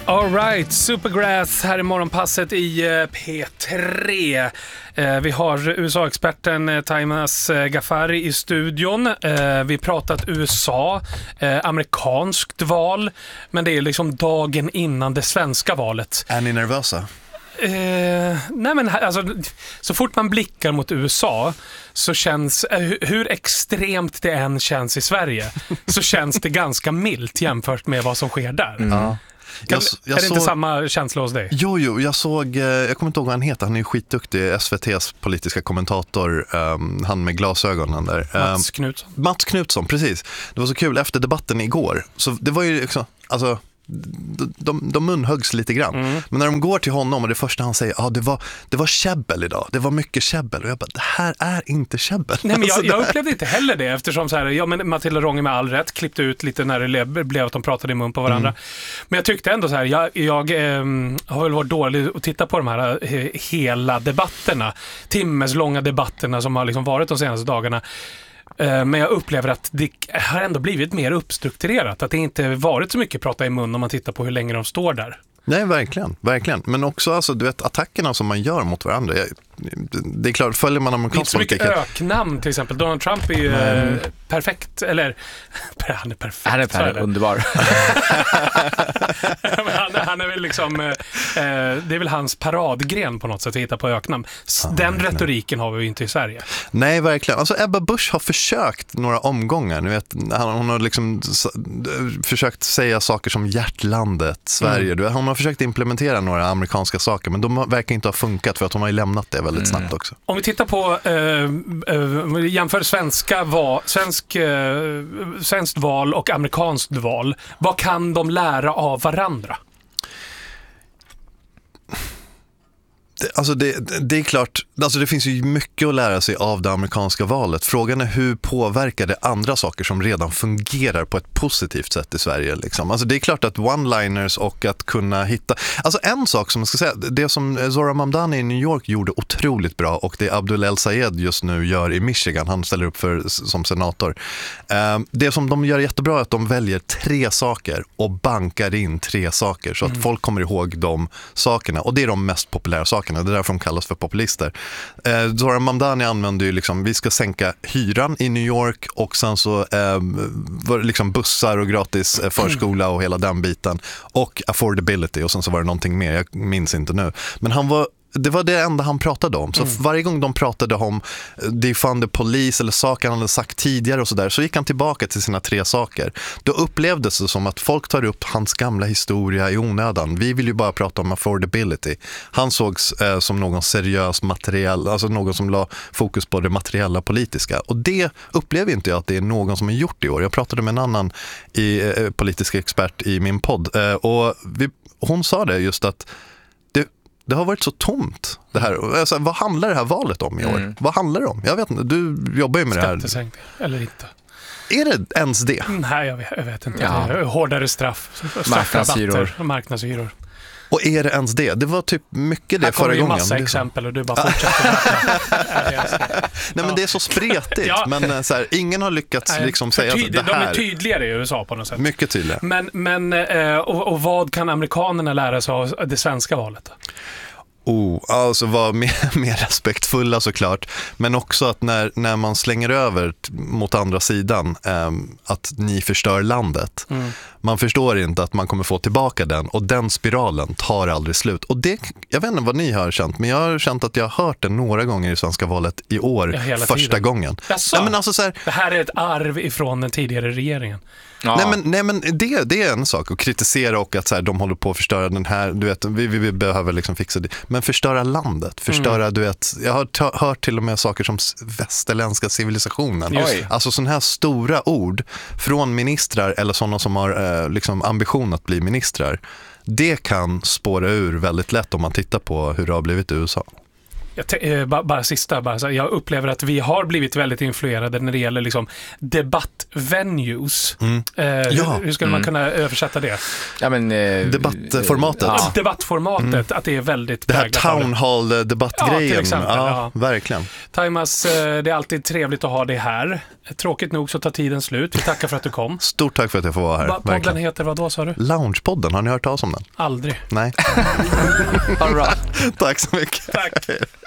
All right, Supergrass här i morgonpasset i P3. Vi har USA-experten Taimas Ghaffari i studion. Vi pratat USA, amerikanskt val, men det är liksom dagen innan det svenska valet. Är ni nervösa? Nej men alltså, så fort man blickar mot USA så känns, hur extremt det än känns i Sverige, så känns det ganska milt jämfört med vad som sker där. Är det inte samma känsla hos dig? Jo, jag kommer inte ihåg vad han heter. Han är ju skitduktig, SVT:s politiska kommentator, han med glasögonen där. Mats Knutsson, precis. Det var så kul efter debatten igår. Så det var ju liksom, alltså de munhöggs lite grann. Men när de går till honom och det första han säger, det var käbbel idag. Det var mycket käbbel. Och jag bara, det här är inte käbbel. Nej, men jag upplevde inte heller det, eftersom så här, men Matilda Ronge med all rätt klippte ut lite när det blev att de pratade i mun på varandra. Men jag tyckte ändå så här, jag har väl varit dålig att titta på de här hela debatterna, timmeslånga debatterna som har liksom varit de senaste dagarna. Men jag upplever att det har ändå blivit mer uppstrukturerat. Att det inte varit så mycket prata i mun om man tittar på hur länge de står där. Nej, verkligen. Men också, alltså, du vet, attackerna som man gör mot varandra. Det är klart, följer man amerikansk politik. Det är inte så mycket öknamn till exempel. Donald Trump är ju perfekt, eller han är perfekt. Han är underbar. han är väl liksom, det är väl hans paradgren på något sätt att hitta på öknamn. Den retoriken har vi ju inte i Sverige. Nej, verkligen. Alltså Ebba Busch har försökt några omgångar. Ni vet, hon har liksom försökt säga saker som hjärtlandet, Sverige. Hon har försökt implementera några amerikanska saker, men de verkar inte ha funkat för att hon har ju lämnat det väldigt snabbt också. Om vi tittar på jämför svenskt val och amerikanskt val, vad kan de lära av varandra? Alltså det är klart, alltså det finns ju mycket att lära sig av det amerikanska valet. Frågan är hur påverkar det andra saker som redan fungerar på ett positivt sätt i Sverige liksom. Alltså det är klart att one-liners och att kunna hitta, alltså en sak som jag ska säga, det som Zohran Mamdani i New York gjorde otroligt bra och det Abdul El-Sayed just nu gör i Michigan, han ställer upp som senator. Det som de gör jättebra är att de väljer 3 saker och bankar in 3 saker så att folk kommer ihåg de sakerna, och det är de mest populära sakerna. Det är därför de kallas för populister. Zohran Mamdani använder ju liksom, vi ska sänka hyran i New York och sen så var det liksom bussar och gratis förskola och hela den biten och affordability, och sen så var det någonting mer, jag minns inte nu. Men det var det enda han pratade om. Så varje gång de pratade om defund the police eller saker han hade sagt tidigare och så där, så gick han tillbaka till sina 3 saker. Då upplevdes det som att folk tar upp hans gamla historia i onödan. Vi vill ju bara prata om affordability. Han sågs som någon seriös materiell, alltså någon som la fokus på det materiella politiska. Och det upplever inte jag att det är någon som har gjort i år. Jag pratade med en annan politisk expert i min podd och hon sa det just att det har varit så tomt det här. Alltså, vad handlar det här valet om i år? Vad handlar det om? Jag vet inte, du jobbar ju med det här. Skattesänkning, eller inte. Är det ens det? Nej, jag vet inte. Ja. Hårdare straff, marknadshyror. Och är det ens det? Det var typ mycket det förra gången. Här kommer ju massa exempel och du bara fortsätter. Nej, men det är så spretigt. Men så här, ingen har lyckats liksom säga att det här... De är tydligare i USA på något sätt. Mycket tydligare. Men vad kan amerikanerna lära sig av det svenska valet? Alltså vara mer respektfulla såklart, men också att när man slänger över mot andra sidan att ni förstör landet, man förstår inte att man kommer få tillbaka den, och den spiralen tar aldrig slut. Och det, jag vet inte vad ni har känt, men jag har känt att jag har hört det några gånger i svenska valet i år, första gången. Nej, men alltså, så här, det här är ett arv ifrån den tidigare regeringen. Ja. Nej men det är en sak att kritisera, och att så här, de håller på att förstöra den här, du vet, vi behöver liksom fixa det. Men förstöra landet, du vet, jag har hört till och med saker som västerländska civilisationen. Alltså sådana här stora ord från ministrar eller sådana som har liksom ambition att bli ministrar. Det kan spåra ur väldigt lätt om man tittar på hur det har blivit i USA. Bara sista, så här, jag upplever att vi har blivit väldigt influerade när det gäller liksom debattvenues. Hur skulle man kunna översätta det? Ja, men, debattformatet. Debattformatet, att det är väldigt det här town hall debattgrejen. till exempel, verkligen. Timas, det är alltid trevligt att ha dig här. Tråkigt nog så tar tiden slut. Vi tackar för att du kom. Stort tack för att jag får vara här. Podden heter vad då, sa du? Loungepodden, har ni hört talas om den? Aldrig. Nej. All right. Tack så mycket. Tack.